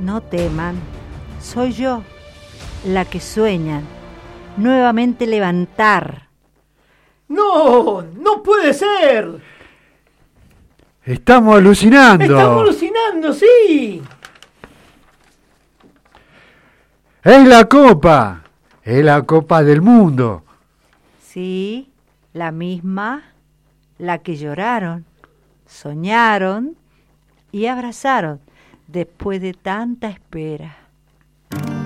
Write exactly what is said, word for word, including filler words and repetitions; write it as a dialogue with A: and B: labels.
A: No teman, soy yo, la que sueñan, nuevamente levantar.
B: ¡No! ¡No puede ser!
C: ¡Estamos alucinando!
B: ¡Estamos alucinando, sí!
C: ¡Es la copa! ¡Es la copa del mundo!
A: Sí, la misma, la que lloraron, soñaron y abrazaron después de tanta espera.